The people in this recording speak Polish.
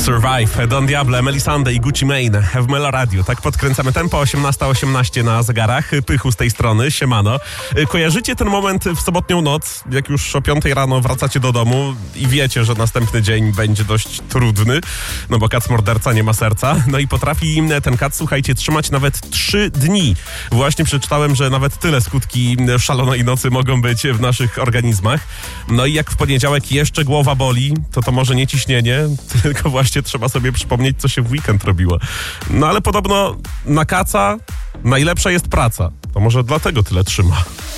Survive, Don Diablo, Melisande i Gucci Mane w Melo Radio. Tak podkręcamy tempo, 18:18 na zegarach. Pychu z tej strony, siemano. Kojarzycie ten moment w sobotnią noc, jak już o 5 rano wracacie do domu i wiecie, że następny dzień będzie dość trudny, no bo kac morderca nie ma serca. No i potrafi ten kac, słuchajcie, trzymać nawet 3 dni. Właśnie przeczytałem, że nawet tyle skutki szalonej nocy mogą być w naszych organizmach. No i jak w poniedziałek jeszcze głowa boli, to może nie ciśnienie, tylko właśnie trzeba sobie przypomnieć, co się w weekend robiło. No ale podobno na kaca najlepsza jest praca. To może dlatego tyle trzyma.